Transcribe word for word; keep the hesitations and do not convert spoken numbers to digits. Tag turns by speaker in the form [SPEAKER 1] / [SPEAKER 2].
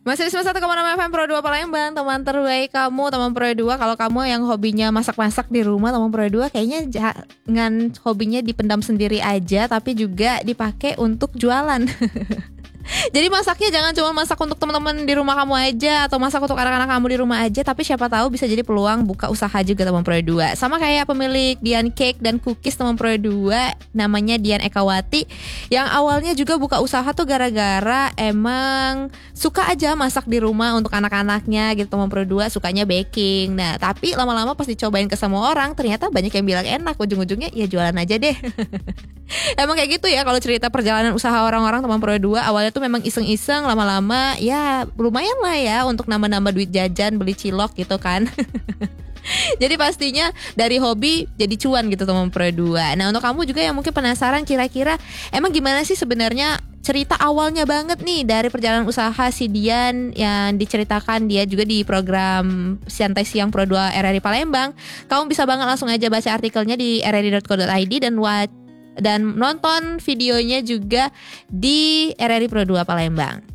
[SPEAKER 1] Masih di sembilan puluh satu koma enam F M Pro dua Palembang, teman terbaik kamu, teman Pro dua. Kalau kamu yang hobinya masak-masak di rumah, teman Pro dua, kayaknya jangan hobinya dipendam sendiri aja, tapi juga dipakai untuk jualan. Jadi masaknya jangan cuma masak untuk teman-teman di rumah kamu aja, atau masak untuk anak-anak kamu di rumah aja, tapi siapa tahu bisa jadi peluang buka usaha juga teman Pro dua. Sama kayak pemilik Dian Cake dan Cookies teman Pro dua, namanya Dian Ekawati, yang awalnya juga buka usaha tuh gara-gara emang suka aja masak di rumah untuk anak-anaknya gitu teman Pro dua, sukanya baking. Nah, tapi lama-lama pas dicobain ke semua orang, ternyata banyak yang bilang enak, ujung-ujungnya ya jualan aja deh. Emang kayak gitu ya kalau cerita perjalanan usaha orang-orang teman Pro dua. Awalnya tuh memang iseng-iseng, lama-lama ya lumayan lah ya untuk nambah-nambah duit jajan, beli cilok gitu kan. Jadi pastinya dari hobi jadi cuan gitu teman Pro dua. Nah, untuk kamu juga yang mungkin penasaran kira-kira emang gimana sih sebenarnya cerita awalnya banget nih dari perjalanan usaha si Dian yang diceritakan dia juga di program Santai Siang Pro dua R R I Palembang. Kamu bisa banget langsung aja baca artikelnya di r r i dot co dot i d dan watch dan nonton videonya juga di R R I Pro dua Palembang.